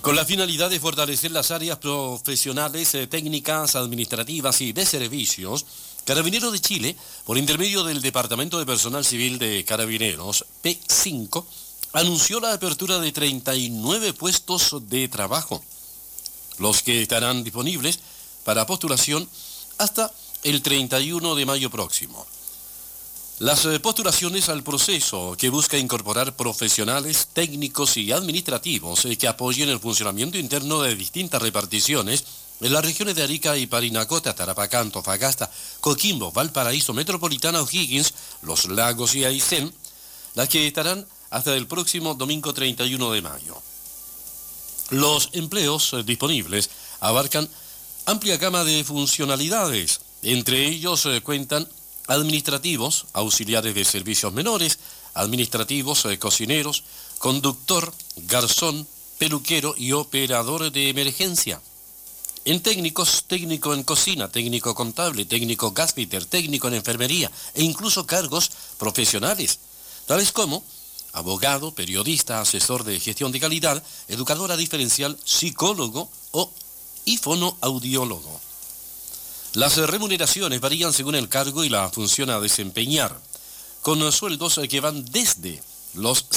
Con la finalidad de fortalecer las áreas profesionales, técnicas, administrativas y de servicios, Carabineros de Chile, por intermedio del Departamento de Personal Civil de Carabineros, P5, anunció la apertura de 39 puestos de trabajo, los que estarán disponibles para postulación hasta el 31 de mayo próximo. Las postulaciones al proceso, que busca incorporar profesionales, técnicos y administrativos que apoyen el funcionamiento interno de distintas reparticiones en las regiones de Arica y Parinacota, Tarapacá, Antofagasta, Coquimbo, Valparaíso, Metropolitana, O'Higgins, Los Lagos y Aysén, las que estarán hasta el próximo domingo 31 de mayo. Los empleos disponibles abarcan amplia gama de funcionalidades. Entre ellos cuentan administrativos, auxiliares de servicios menores, administrativos, cocineros, conductor, garzón, peluquero y operador de emergencia. En técnicos, técnico en cocina, técnico contable, técnico gasfitter, técnico en enfermería e incluso cargos profesionales, tales como abogado, periodista, asesor de gestión de calidad, educadora diferencial, psicólogo y fonoaudiólogo. Las remuneraciones varían según el cargo y la función a desempeñar, con sueldos que van desde los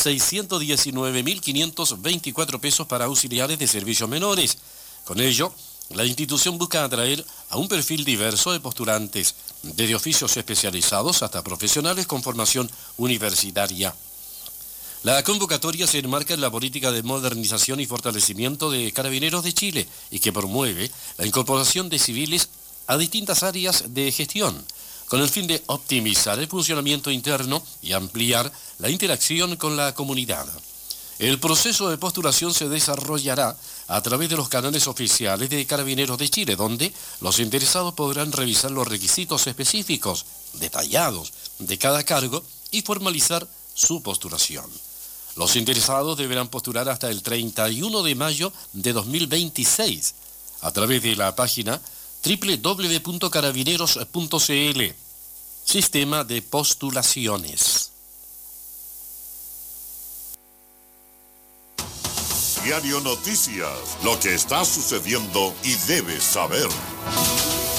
619.524 pesos para auxiliares de servicios menores. Con ello, la institución busca atraer a un perfil diverso de postulantes, desde oficios especializados hasta profesionales con formación universitaria. La convocatoria se enmarca en la política de modernización y fortalecimiento de Carabineros de Chile y que promueve la incorporación de civiles a distintas áreas de gestión, con el fin de optimizar el funcionamiento interno y ampliar la interacción con la comunidad. El proceso de postulación se desarrollará a través de los canales oficiales de Carabineros de Chile, donde los interesados podrán revisar los requisitos específicos, detallados, de cada cargo y formalizar su postulación. Los interesados deberán postular hasta el 31 de mayo de 2026 a través de la página www.carabineros.cl, Sistema de Postulaciones. Diario Noticias, lo que está sucediendo y debes saber.